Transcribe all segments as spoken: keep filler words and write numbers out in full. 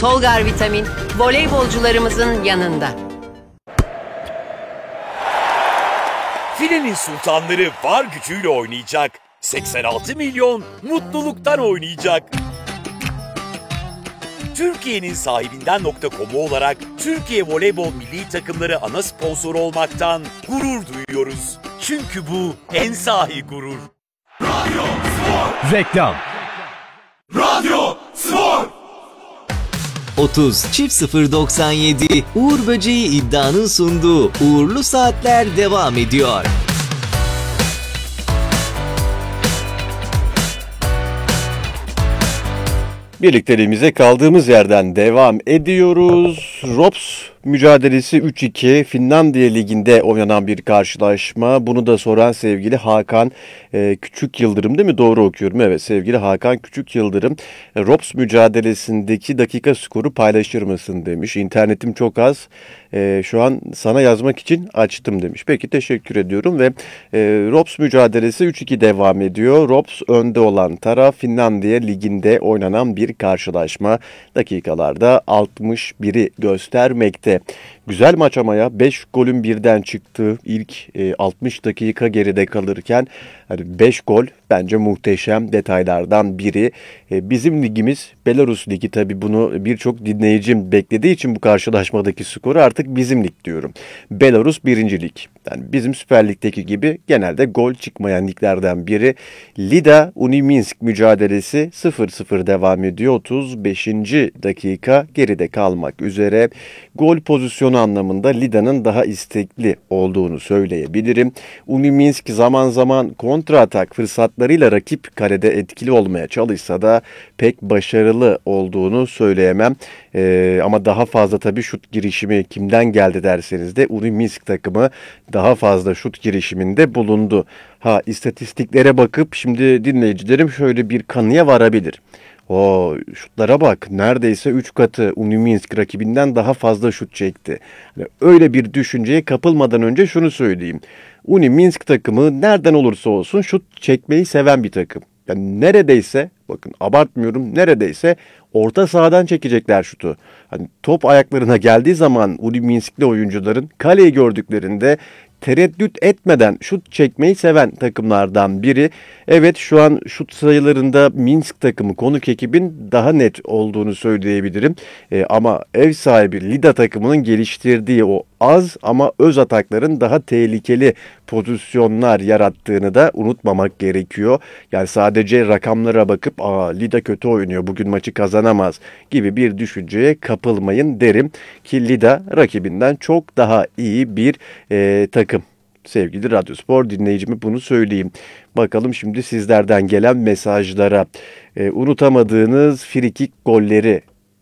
Solgar Vitamin, voleybolcularımızın yanında. Filenin sultanları var gücüyle oynayacak. seksen altı milyon mutluluktan oynayacak. Türkiye'nin sahibinden nokta com'u olarak Türkiye Voleybol Milli Takımları ana sponsoru olmaktan gurur duyuyoruz. Çünkü bu en sahi gurur. Radyo Spor. Reklam. Radyo Spor. otuz çift sıfır doksan yedi Uğur Böceği iddianın sunduğu Uğurlu Saatler devam ediyor. Birlikteliğimize kaldığımız yerden devam ediyoruz. Rops mücadelesi üç iki Finlandiya Ligi'nde oynanan bir karşılaşma. Bunu da soran sevgili Hakan e, Küçük Yıldırım, değil mi? Doğru okuyorum. Evet, sevgili Hakan Küçük Yıldırım. E, Rops mücadelesindeki dakika skoru paylaşır mısın demiş. İnternetim çok az. E, şu an sana yazmak için açtım demiş. Peki, teşekkür ediyorum ve e, Rops mücadelesi üç iki devam ediyor. Rops önde olan taraf. Finlandiya Ligi'nde oynanan bir karşılaşma. Dakikalarda altmış biri göstermekte. Güzel maç ama ya, beş golün birden çıktığı ilk e, altmış dakika geride kalırken hani beş gol bence muhteşem detaylardan biri. E, bizim ligimiz Belarus Ligi, tabii bunu birçok dinleyicim beklediği için bu karşılaşmadaki skoru artık bizim lig diyorum. Belarus birinci lig. Yani bizim Süper Lig'deki gibi genelde gol çıkmayan liglerden biri. Lida Uniminsk mücadelesi sıfır sıfır devam ediyor. otuz beşinci dakika geride kalmak üzere. Gol pozisyonu anlamında Lida'nın daha istekli olduğunu söyleyebilirim. Uniminsk zaman zaman kontra atak fırsatlarıyla rakip kalede etkili olmaya çalışsa da pek başarılı olduğunu söyleyemem. Ee, ama daha fazla tabii şut girişimi kimden geldi derseniz de Uniminsk takımı daha fazla şut girişiminde bulundu. Ha, istatistiklere bakıp şimdi dinleyicilerim şöyle bir kanıya varabilir. O şutlara bak, neredeyse üç katı Uniminsk rakibinden daha fazla şut çekti. Yani öyle bir düşünceye kapılmadan önce şunu söyleyeyim. Uniminsk takımı nereden olursa olsun şut çekmeyi seven bir takım. Yani neredeyse, bakın abartmıyorum, neredeyse orta sahadan çekecekler şutu. Hani top ayaklarına geldiği zaman Uniminskli oyuncuların kaleyi gördüklerinde tereddüt etmeden şut çekmeyi seven takımlardan biri. Evet, şu an şut sayılarında Minsk takımı, konuk ekibin daha net olduğunu söyleyebilirim. E, ama ev sahibi Lida takımının geliştirdiği o az ama öz atakların daha tehlikeli pozisyonlar yarattığını da unutmamak gerekiyor. Yani sadece rakamlara bakıp aa Lida kötü oynuyor, bugün maçı kazanamaz gibi bir düşünceye kapılmayın derim ki Lida rakibinden çok daha iyi bir e, takım. Sevgili Radyospor dinleyicime bunu söyleyeyim. Bakalım şimdi sizlerden gelen mesajlara. E, unutamadığınız frikik golleri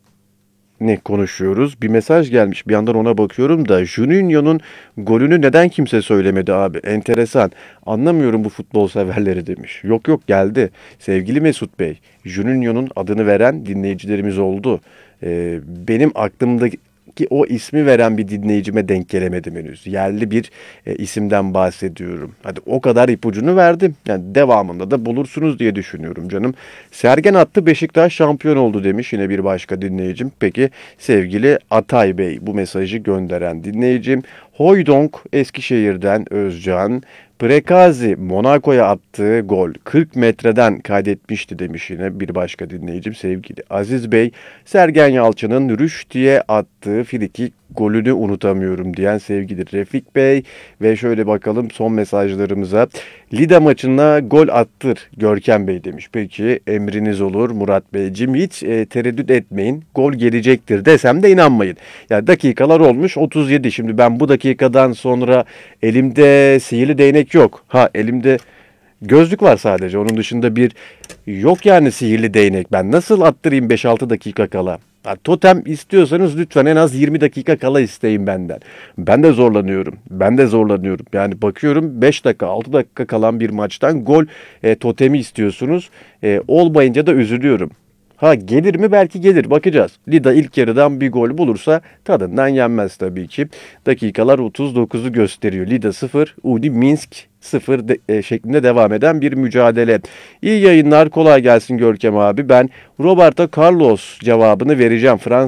ne konuşuyoruz? Bir mesaj gelmiş. Bir yandan ona bakıyorum da Juninho'nun golünü neden kimse söylemedi abi? Enteresan. Anlamıyorum bu futbol severleri demiş. Yok yok, geldi. Sevgili Mesut Bey, Juninho'nun adını veren dinleyicilerimiz oldu. Ee, benim aklımdaki ki o ismi veren bir dinleyicime denk gelemedim henüz. Yerli bir e, isimden bahsediyorum. Hadi o kadar ipucunu verdim. Yani devamında da bulursunuz diye düşünüyorum canım. Sergen attı, Beşiktaş şampiyon oldu demiş yine bir başka dinleyicim. Peki sevgili Atay Bey, bu mesajı gönderen dinleyicim. Hoydonk Eskişehir'den Özcan. Prekazi Monaco'ya attığı gol kırk metreden kaydetmişti demiş yine bir başka dinleyicim sevgili Aziz Bey. Sergen Yalçın'ın Rüştü'ye attığı frikik golünü unutamıyorum diyen sevgili Refik Bey. Ve şöyle bakalım son mesajlarımıza. Lida maçına gol attır Görkem Bey demiş. Peki emriniz olur Murat Beyciğim. Hiç e, tereddüt etmeyin. Gol gelecektir desem de inanmayın. Yani dakikalar olmuş otuz yedi. Şimdi ben bu dakikadan sonra elimde sihirli değnek yok. Ha, elimde gözlük var sadece. Onun dışında bir yok yani sihirli değnek. Ben nasıl attırayım beş altı dakika kala? Ha, totem istiyorsanız lütfen en az yirmi dakika kala isteyin benden. Ben de zorlanıyorum. Ben de zorlanıyorum. Yani bakıyorum beş dakika altı dakika kalan bir maçtan gol e, totemi istiyorsunuz. E, olmayınca da üzülüyorum. Ha, gelir mi? Belki gelir. Bakacağız. Lida ilk yarıdan bir gol bulursa tadından yenmez tabii ki. Dakikalar otuz dokuzu gösteriyor. Lida sıfır, Uniminsk sıfır de, e, şeklinde devam eden bir mücadele. İyi yayınlar, kolay gelsin Görkem abi. Ben Roberto Carlos cevabını vereceğim. Fransız